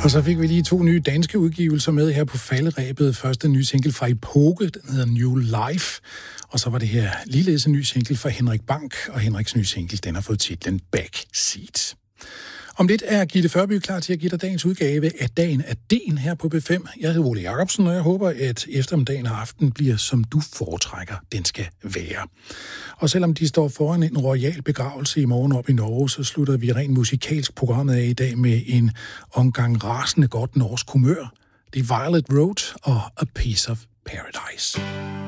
Og så fik vi lige 2 nye danske udgivelser med her på falderæbet. Første nye single fra Epoke, den hedder New Life. Og så var det her ligeledes en ny single fra Henrik Bank, og Henriks nye single, den har fået titlen Backseat. Om lidt er Gitte Førby klar til at give dig dagens udgave af Dagen af Den her på B5. Jeg hedder Ole Jacobsen, og jeg håber, at eftermiddagen og aften bliver, som du foretrækker, den skal være. Og selvom de står foran en royal begravelse i morgen op i Norge, så slutter vi rent musikalsk programmet af i dag med en omgang rasende godt norsk humør. Det er Violet Road og A Piece of Paradise.